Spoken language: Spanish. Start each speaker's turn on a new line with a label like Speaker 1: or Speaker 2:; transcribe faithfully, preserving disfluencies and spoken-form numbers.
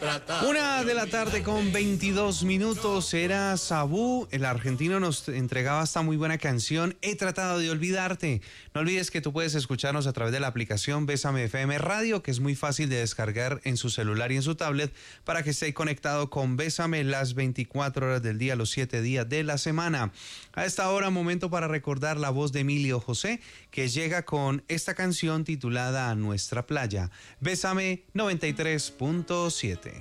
Speaker 1: Una de la tarde con veintidós minutos. Era Sabú, el argentino, nos entregaba esta muy buena canción, He tratado de olvidarte. No olvides que tú puedes escucharnos a través de la aplicación Bésame F M Radio, que es muy fácil de descargar en su celular y en su tablet, para que esté conectado con Bésame las veinticuatro horas del día, los siete días de la semana. A esta hora, momento para recordar la voz de Emilio José, que llega con esta canción titulada Nuestra Playa. Bésame noventa y tres punto siete.